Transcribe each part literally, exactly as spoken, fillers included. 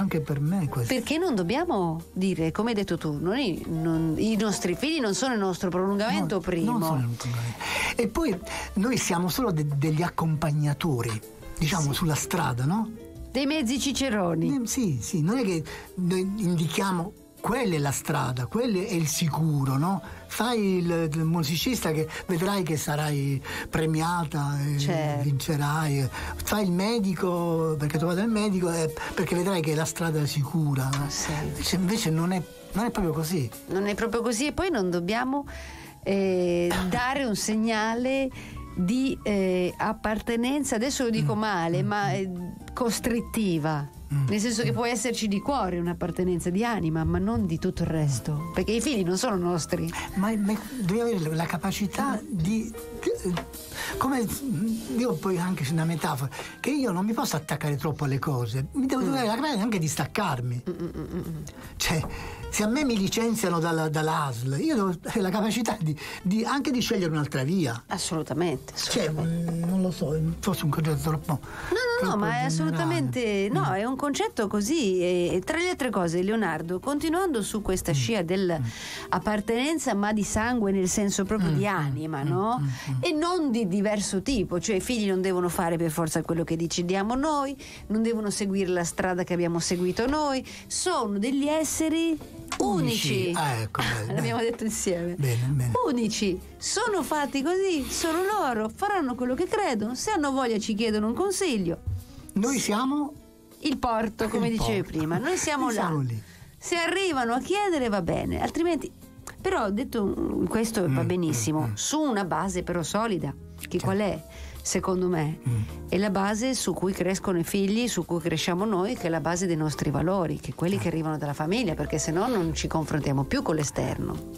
successo anche per me questo. Perché non dobbiamo dire, come hai detto tu, noi, non, i nostri figli non sono il nostro prolungamento no, primo. Non sono il prolungamento. E poi noi siamo solo de- degli accompagnatori, diciamo, sì. sulla strada, no? Dei mezzi ciceroni. Eh, sì, sì, non è che noi indichiamo quella è la strada, quello è il sicuro, no? Fai il, il musicista che vedrai che sarai premiata, certo. vincerai. Fai il medico perché tu vada al medico eh, perché vedrai che la strada è sicura. Sì. Invece, invece non, è, non è proprio così. Non è proprio così, e poi non dobbiamo eh, dare un segnale di eh, appartenenza, adesso lo dico male, ma eh, costrittiva. Nel senso che può esserci di cuore un'appartenenza di anima, ma non di tutto il resto, perché i figli non sono nostri. Ma, ma devi avere la capacità di, di come io poi anche una metafora, che io non mi posso attaccare troppo alle cose, mi devo avere la capacità anche di staccarmi. Mm-mm. Cioè, se a me mi licenziano dalla, dall'A S L, io devo avere la capacità di, di anche di scegliere un'altra via. Assolutamente, assolutamente. Cioè, non lo so, forse un concetto troppo. No, no, no, ma è assolutamente no, mm. è un concetto così. E tra le altre cose, Leonardo, continuando su questa scia dell'appartenenza, ma di sangue nel senso proprio mm. di anima, no? Mm. E non di diverso tipo, cioè i figli non devono fare per forza quello che decidiamo noi, non devono seguire la strada che abbiamo seguito noi, sono degli esseri unici. unici. Ah, ecco, bene, l'abbiamo bene. detto insieme. Bene, bene. Unici, sono fatti così, sono loro, faranno quello che credono, se hanno voglia ci chiedono un consiglio. Noi siamo il porto, come il dicevi porto. prima, noi siamo noi là. Siamo lì. Se arrivano a chiedere va bene, altrimenti. Però detto questo va benissimo, mm, mm. su una base però solida, che certo. qual è? Secondo me mm. è la base su cui crescono i figli, su cui cresciamo noi, che è la base dei nostri valori, che quelli che arrivano dalla famiglia, perché se no non ci confrontiamo più con l'esterno.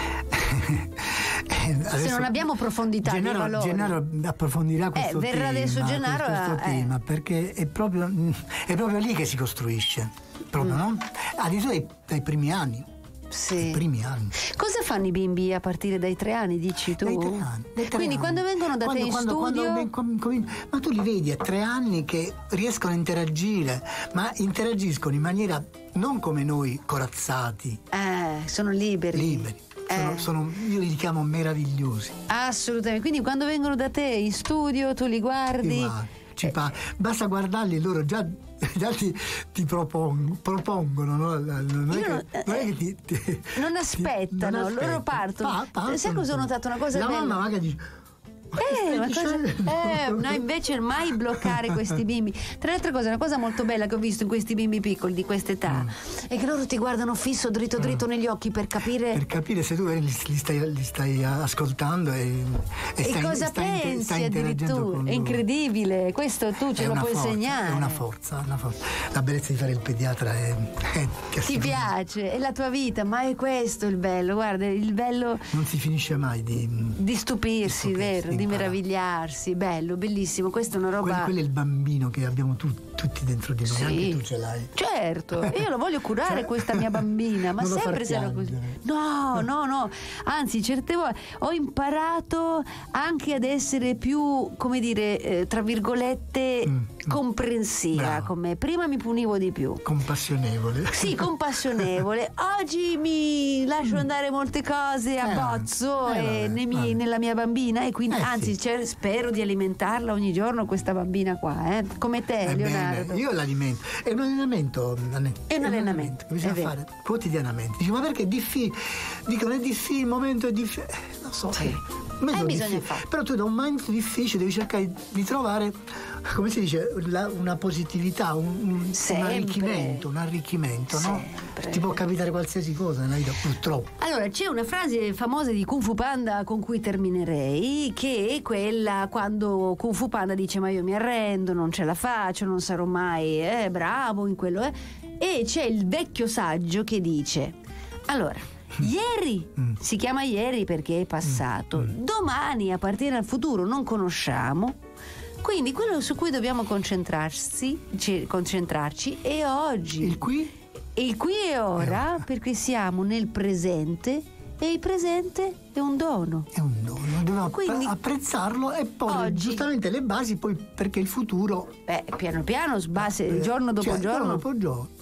Se non abbiamo profondità Gennaro, nei valori. Gennaro approfondirà questo eh, verrà tema, adesso Gennaro questo a, tema eh. perché è proprio, è proprio lì che si costruisce, proprio, mm. no? Addirittura dai, dai primi anni. Sì. I primi anni. Cosa fanno i bimbi a partire dai tre anni, dici tu? Dai tre anni, dai tre Quindi anni. quando vengono da quando, te in quando, studio quando com, com, ma tu li vedi a tre anni che riescono a interagire, ma interagiscono in maniera non come noi corazzati, eh, sono liberi liberi sono, eh. sono, io li chiamo meravigliosi. Assolutamente. Quindi quando vengono da te in studio tu li guardi, guardi ci pa- basta guardarli, loro già, già ti, ti propong- propongono, no? Non è non, che, non, è che ti, ti, non aspettano, non aspettano. loro partono. Pa- partono. Sai cosa ho notato? Una cosa la bella. mamma magari dice Eh, ma cosa... eh, no, invece mai bloccare questi bimbi. Tra le altre cose, una cosa molto bella che ho visto in questi bimbi piccoli di questa età mm. è che loro ti guardano fisso, dritto dritto mm. negli occhi per capire per capire se tu li, li, stai, li stai ascoltando e, e, e stai, cosa stai, pensi stai addirittura. È incredibile, questo tu ce è lo puoi forza, insegnare. È una forza, una forza. La bellezza di fare il pediatra è, è ti piace, è la tua vita, ma è questo il bello. Guarda, il bello non si finisce mai di, di stupirsi, di stupirsi vero, di, di meravigliarsi. Bello, bellissimo, questa è una roba. Quello, quello è il bambino che abbiamo tu, tutti dentro di noi, sì. Anche tu ce l'hai. Certo, io lo voglio curare cioè, questa mia bambina, ma sempre sarà così. No, no, no, anzi certe volte ho imparato anche ad essere più, come dire, eh, tra virgolette mm. comprensiva con me. Prima mi punivo di più. Compassionevole. Sì, compassionevole. Oggi mi lascio andare molte cose a eh, bozzo eh, e vabbè, nei miei, vabbè. nella mia bambina, e quindi eh, anzi sì. spero di alimentarla ogni giorno questa bambina qua, eh? Come te, eh Leonardo. Bene, io l'alimento. È un allenamento. È un, è un allenamento che bisogna fare quotidianamente. Dici, ma perché è difficile? Dicono è difficile, il momento è difficile. Eh, non so. Sì. Eh, bisogna fare. Però tu da un momento difficile devi cercare di trovare, come si dice, la, una positività, un, un, un arricchimento, un arricchimento, no? Ti può capitare qualsiasi cosa nella vita, purtroppo. Allora, c'è una frase famosa di Kung Fu Panda con cui terminerei, che è quella quando Kung Fu Panda dice ma io mi arrendo, non ce la faccio, non sarò mai eh, bravo in quello, eh. E c'è il vecchio saggio che dice allora ieri mm. si chiama ieri perché è passato, mm. domani a partire dal futuro non conosciamo, quindi quello su cui dobbiamo concentrarsi cioè, concentrarci è oggi, il qui il qui e ora, perché siamo nel presente e il presente è un dono. È un dono, dobbiamo quindi, apprezzarlo e poi oggi, giustamente le basi poi perché il futuro beh, piano piano sbase, eh, giorno dopo cioè, giorno dopo giorno